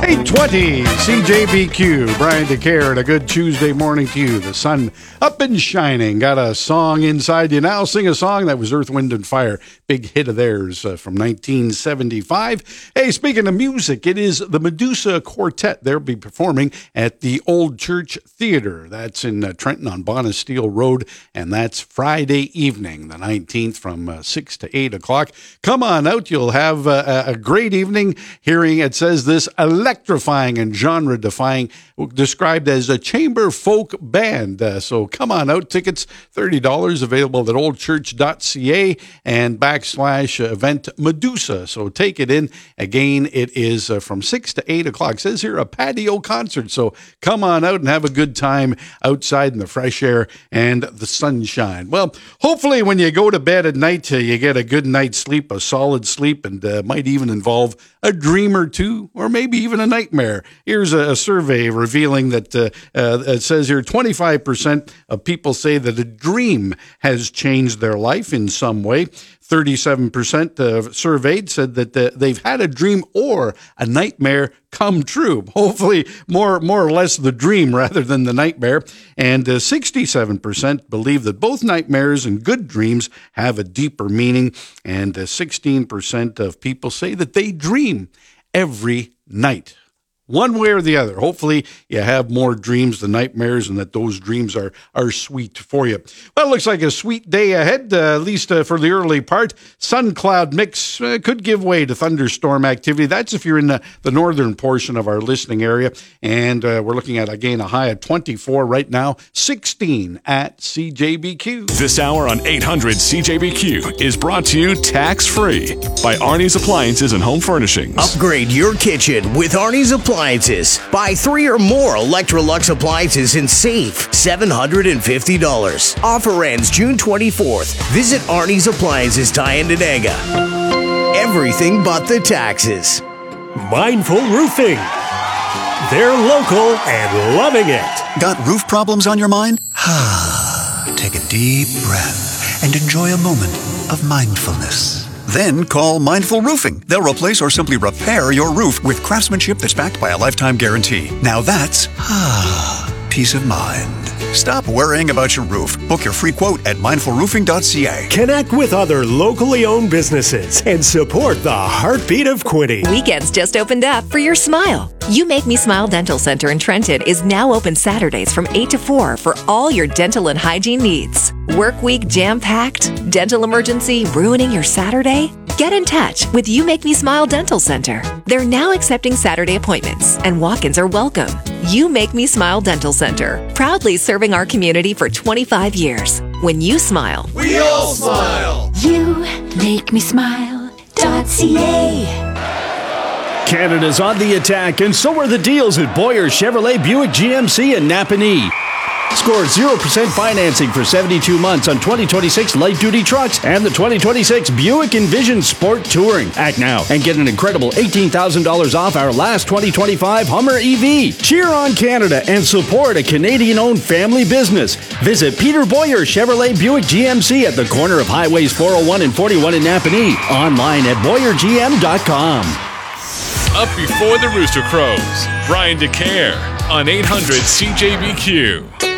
8:20 CJBQ. Brian DeCare, and a good Tuesday morning to you. The sun up and shining. Got a song inside you now. Sing a song that was Earth, Wind, and Fire. Big hit of theirs from 1975. Hey, speaking of music, it is the Medusa Quartet. They'll be performing at the Old Church Theater. That's in Trenton on Bonesteel Road, and that's Friday evening, the 19th, from 6 to 8 o'clock. Come on out. You'll have a great evening hearing, it says, this electrifying and genre-defying, described as a chamber folk band. So come on out. Tickets, $30, available at oldchurch.ca and /event Medusa. So take it in. Again, it is from 6 to 8 o'clock. It says here a patio concert. So come on out and have a good time outside in the fresh air and the sunshine. Well, hopefully when you go to bed at night, you get a good night's sleep, a solid sleep, and might even involve a dream or two, or maybe even a nightmare. Here's a survey revealing that it says here 25% of people say that a dream has changed their life in some way. 37% surveyed said that they've had a dream or a nightmare come true. Hopefully more or less the dream rather than the nightmare. And 67% believe that both nightmares and good dreams have a deeper meaning. And 16% of people say that they dream every night. One way or the other. Hopefully you have more dreams than nightmares, and that those dreams are sweet for you. Well, it looks like a sweet day ahead, at least for the early part. Sun-cloud mix could give way to thunderstorm activity. That's if you're in the northern portion of our listening area. And we're looking at, again, a high of 24 right now, 16 at CJBQ. This hour on 800 CJBQ is brought to you tax-free by Arnie's Appliances and Home Furnishings. Upgrade your kitchen with Arnie's Appliances. Buy 3 or more Electrolux appliances and save $750. Offer ends June 24th. Visit Arnie's Appliances, Tyendinaga. Everything but the taxes. Mindful Roofing. They're local and loving it. Got roof problems on your mind? Take a deep breath and enjoy a moment of mindfulness. Then call Mindful Roofing. They'll replace or simply repair your roof with craftsmanship that's backed by a lifetime guarantee. Now that's peace of mind. Stop worrying about your roof. Book your free quote at mindfulroofing.ca. Connect with other locally owned businesses and support the heartbeat of Quinte. Weekends just opened up for your smile. You Make Me Smile Dental Center in Trenton is now open Saturdays from 8 to 4 for all your dental and hygiene needs. Work week jam-packed? Dental emergency ruining your Saturday? Get in touch with You Make Me Smile Dental Center. They're now accepting Saturday appointments, and walk-ins are welcome. You Make Me Smile Dental Center, proudly serving our community for 25 years. When you smile, we all smile. You Make Me Smile.ca. Canada's on the attack, and so are the deals at Boyer Chevrolet Buick GMC in Napanee. Score 0% financing for 72 months on 2026 light-duty trucks and the 2026 Buick Envision Sport Touring. Act now and get an incredible $18,000 off our last 2025 Hummer EV. Cheer on Canada and support a Canadian-owned family business. Visit Peter Boyer Chevrolet Buick GMC at the corner of Highways 401 and 41 in Napanee. Online at BoyerGM.com. Up before the rooster crows, Brian DeCare on 800 CJBQ.